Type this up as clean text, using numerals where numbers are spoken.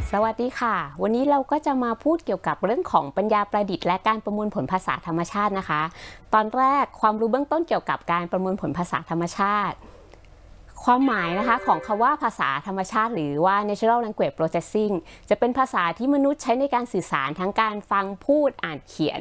สวัสดีค่ะวันนี้เราก็จะมาพูดเกี่ยวกับเรื่องของปัญญาประดิษฐ์และการประมวลผลภาษาธรรมชาตินะคะตอนแรกความรู้เบื้องต้นเกี่ยวกับการประมวลผลภาษาธรรมชาติความหมายนะคะของคำว่าภาษาธรรมชาติหรือว่า natural language processing จะเป็นภาษาที่มนุษย์ใช้ในการสื่อสารทั้งการฟังพูดอ่านเขียน